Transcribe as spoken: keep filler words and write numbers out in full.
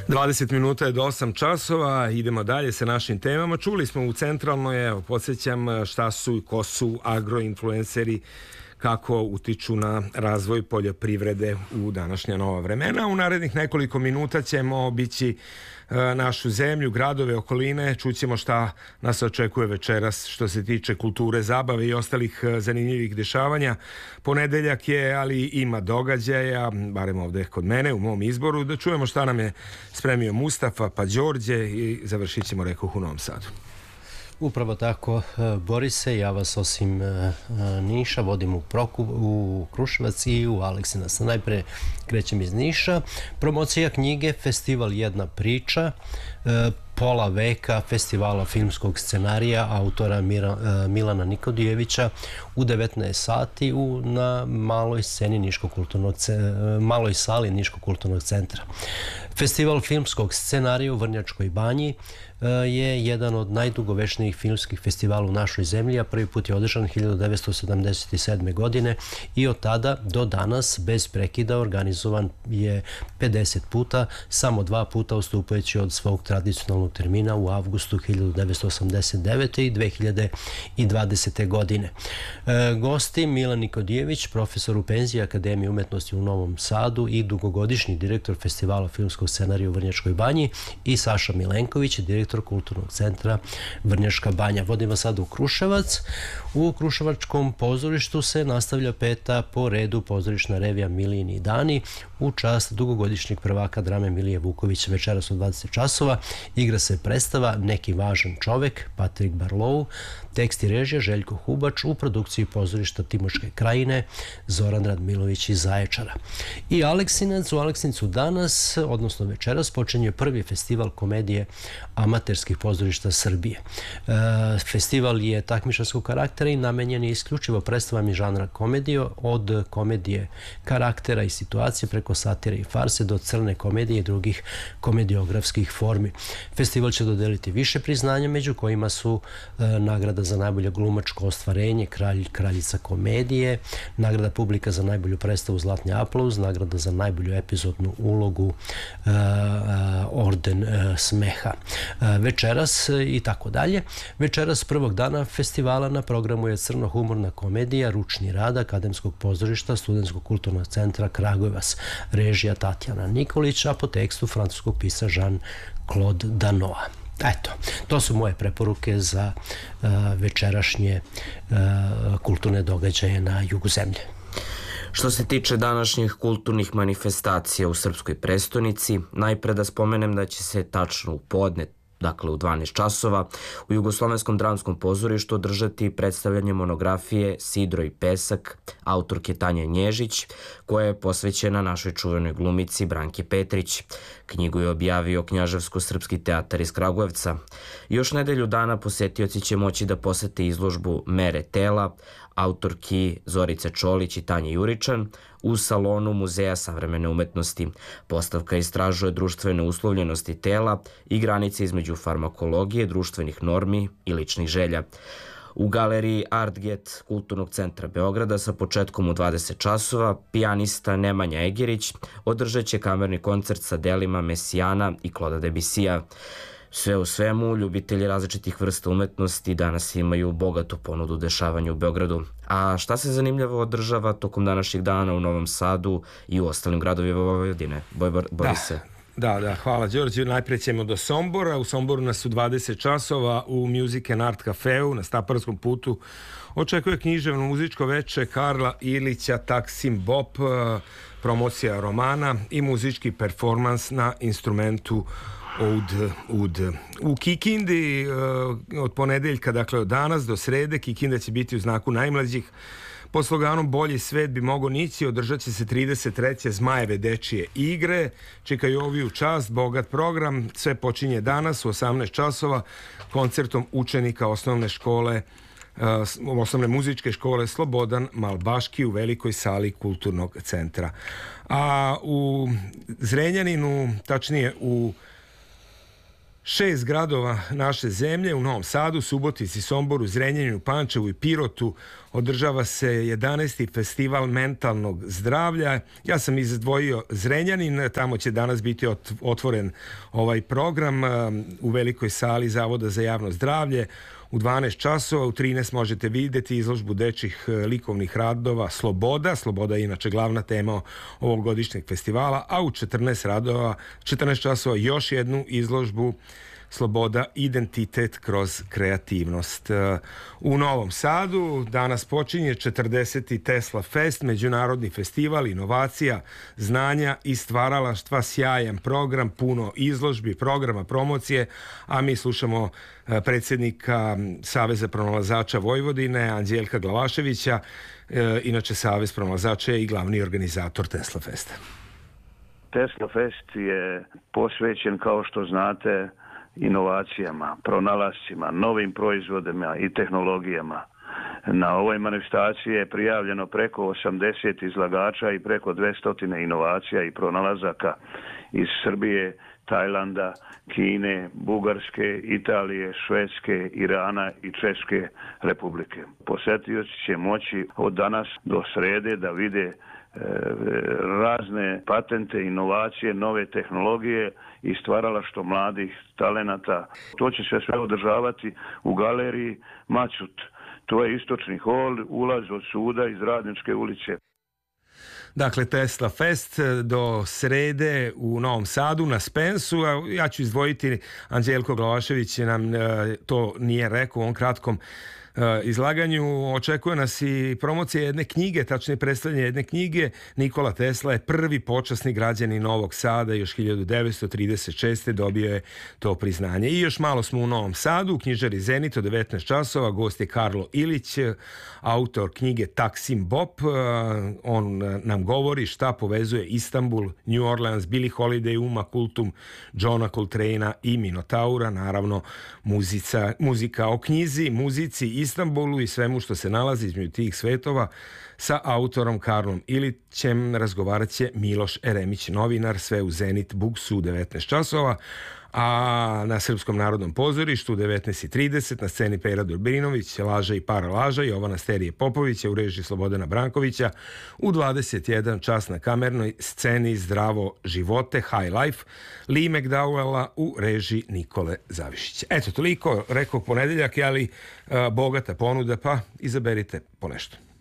dvadeset minuta je do osam časova, idemo dalje sa našim temama. Čuli smo u centralnoj, evo, podsjećam šta su i ko su agroinfluenceri, kako utiču na razvoj poljoprivrede u današnja nova vremena. U narednih nekoliko minuta ćemo obići našu zemlju, gradove, okoline, čućemo šta nas očekuje večeras što se tiče kulture, zabave i ostalih zanimljivih dešavanja. Ponedeljak je, ali ima događaja, barem ovde kod mene, u mom izboru, da čujemo šta nam je spremio Mustafa, pa Đorđe i završit ćemo, rekoh, u Novom Sadu. Upravo tako, Borise, ja vas osim Niša vodim u, Proku, u Kruševac i u Aleksinac. Najpre krećem iz Niša. Promocija knjige Festival jedna priča, pola veka festivala filmskog scenarija autora Mira, Milana Nikodijevića u devetnaest sati u, na maloj sceni Niškog kulturnog, maloj sali Niškog kulturnog centra. Festival filmskog scenarija u Vrnjačkoj banji je jedan od najdugovečnijih filmskih festivala u našoj zemlji, a prvi put je održan hiljadu devetsto sedamdeset sedme. godine i od tada do danas bez prekida organizovan je pedeset puta, samo dva puta ustupajući od svog tradicionalnog termina u avgustu hiljadu devetsto osamdeset devete. i dve hiljade dvadesete. godine. E, gosti Milan Nikodijević, profesor u penziji Akademije umetnosti u Novom Sadu i dugogodišnji direktor festivala filmskog scenarija u Vrnjačkoj banji, i Saša Milenković, direktor kulturnog centra Vrnjačka banja. Vodim vas sad u Kruševac. U Kruševačkom pozorištu se nastavlja peta po redu pozorišna revija Milijini dani u čast dugogodišnjeg prvaka drame Milije Vuković. Večeras u dvadeset časova igra se predstava Neki važan čovek, Patrik Barlow, tekst i režija Željko Hubač, u produkciji pozorišta Timoške krajine Zoran Radmilović iz Zaječara. I Aleksinac, u Aleksincu danas, odnosno večeras, počinje prvi festival komedije amaterskih pozorišta Srbije. E, festival je takmičarskog karaktera i namenjen je isključivo predstavama i žanra komedije, od komedije karaktera i situacije preko satire i farse do crne komedije i drugih komediografskih formi. Festival će dodeliti više priznanja, među kojima su e, nagrada za najbolje glumačko ostvarenje Kralj, kraljica komedije, nagrada publika za najbolju predstavu Zlatni aplauz, nagrada za najbolju epizodnu ulogu e, e, Orden e, smeha. E, večeras i tako dalje. Večeras prvog dana festivala na programu je crno-humorna komedija Ručni rad Akademskog pozorišta Studentskog kulturnog centra Kragujevac, režija Tatjana Nikolić, a po tekstu francuskog pisa Jean-Claude Danoa. Eto, to su moje preporuke za uh, večerašnje uh, kulturne događaje na jugu zemlje. Što se tiče današnjih kulturnih manifestacija u srpskoj prestonici, najpre da spomenem da će se tačno u podne, dakle u dvanaest časova, u Jugoslovenskom dramskom pozorištu održati predstavljanje monografije Sidro i pesak autorke Tanje Nježić, koja je posvećena našoj čuvenoj glumici Branki Petrić. Knjigu je objavio Knjaževsko-srpski teatar iz Kragujevca. Još nedelju dana posetioci će moći da posete izložbu Mere tela autorki Zorice Čolić i Tanje Juričan u salonu Muzeja savremene umetnosti. Postavka istražuje društvene uslovljenosti tela i granice između farmakologije, društvenih normi i ličnih želja. U galeriji Artget Kulturnog centra Beograda sa početkom u dvadeset časova pijanista Nemanja Egerić održat će kamerni koncert sa delima Mesijana i Kloda Debisija. Sve u svemu, ljubitelji različitih vrsta umetnosti danas imaju bogatu ponudu dešavanja u Beogradu. A šta se zanimljivo održava tokom današnjih dana u Novom Sadu i u ostalim gradovima Vojvodine? Borise. Da, da, hvala Đorđe. Najprije ćemo do Sombora. U Somboru nas u dvadeset časova u Music and Art Cafeu na Staparskom putu očekuje književno muzičko veče Karla Ilića Taksim Bop, promocija romana i muzički performans na instrumentu Ud, ud. U Kikindi od ponedeljka, dakle od danas do srede, Kikinda će biti u znaku najmlađih. Po sloganom Bolji svet bi mogo nići, održat će se trideset treće Zmajeve dečije igre. Čekaju ovi u čast, bogat program. Sve počinje danas u osamnaest časova koncertom učenika osnovne škole Uh, osnovne muzičke škole Slobodan Malbaški u velikoj sali Kulturnog centra. A u Zrenjaninu, tačnije u šest gradova naše zemlje, u Novom Sadu, Subotici, Somboru, Zrenjaninu, Pančevu i Pirotu, održava se jedanaesti festival mentalnog zdravlja. Ja sam izdvojio Zrenjanin, tamo će danas biti otvoren ovaj program u velikoj sali Zavoda za javno zdravlje. U dvanaest časova, u trinaest možete vidjeti izložbu dečjih likovnih radova Sloboda. Sloboda je inače glavna tema ovog godišnjeg festivala, a u četrnaest radova, četrnaest časova još jednu izložbu Sloboda, identitet kroz kreativnost. U Novom Sadu danas počinje četrdeseti Tesla Fest, međunarodni festival inovacija, znanja i stvaralaštva, sjajan program, puno izložbi, programa, promocije, a mi slušamo predsjednika Saveza pronalazača Vojvodine, Anđeljka Glavaševića. Inače, Savez pronalazača je i glavni organizator Tesla Festa. Tesla Fest je posvećen, kao što znate, inovacijama, pronalascima, novim proizvodima i tehnologijama. Na ovoj manifestaciji je prijavljeno preko osamdeset izlagača i preko dvesta inovacija i pronalazaka iz Srbije, Tajlanda, Kine, Bugarske, Italije, Švedske, Irana i Češke republike. Posjetioci će moći od danas do srede da vide razne patente, inovacije, nove tehnologije i stvaralaštvo mladih talenata. To će se sve održavati u galeriji Mačut. To je istočni hol, ulaz od suda iz Radničke ulice. Dakle, Tesla Fest do srede u Novom Sadu na Spensu. Ja ću izdvojiti, Anđeljko Glavašević nam to nije rekao u ovom kratkom izlaganju. Očekuje nas i promocija jedne knjige, tačnije predstavljanje jedne knjige. Nikola Tesla je prvi počasni građanin Novog Sada, još hiljadu devetsto trideset šeste. dobio je to priznanje. I još malo smo u Novom Sadu, u knjižari Zenit od devetnaest časova, gost je Karlo Ilić, autor knjige Taksim Bop. On nam govori šta povezuje Istanbul, New Orleans, Billie Holiday, Uma Kultum, Johna Coltrane'a i Minotaura, naravno muzica, muzika o knjizi, muzici, Istanbulu i svemu što se nalazi između tih svetova. Sa autorom Karlom Ilićem razgovarat će Miloš Eremić, novinar, sve u Zenit Buksu u devetnaest časova, a na Srpskom narodnom pozorištu u devetnaest i trideset na sceni Pera Dobrinović, Laža i para laža, Jovana Sterije Popovića u režiji Slobodana Brankovića, u dvadeset jedan čas na kamernog sceni Zdravo živote, High Life, Lee McDowella u režiji Nikole Zavišića. Eto, toliko, rekao ponedeljak, ali uh, bogata ponuda, pa izaberite po nešto.